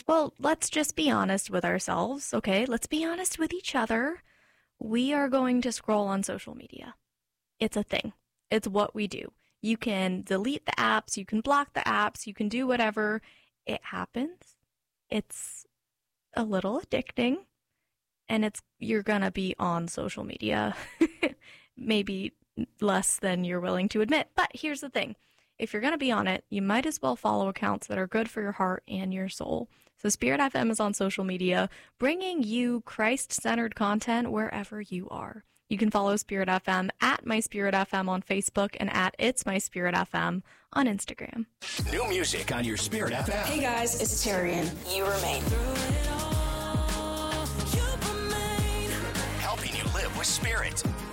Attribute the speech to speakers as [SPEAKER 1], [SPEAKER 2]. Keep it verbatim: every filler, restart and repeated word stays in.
[SPEAKER 1] Well, let's just be honest with ourselves, okay? Let's be honest with each other. We are going to scroll on social media. It's a thing. It's what we do. You can delete the apps, you can block the apps, you can do whatever. It happens. It's a little addicting, and it's you're going to be on social media. Maybe less than you're willing to admit. But here's the thing. If you're going to be on it, you might as well follow accounts that are good for your heart and your soul. So Spirit F M is on social media, bringing you Christ-centered content wherever you are. You can follow Spirit F M at My Spirit F M on Facebook and at It's My Spirit F M on Instagram.
[SPEAKER 2] New music on your Spirit F M.
[SPEAKER 3] Hey guys, it's Tyrion. You remain.
[SPEAKER 2] Helping you live with Spirit.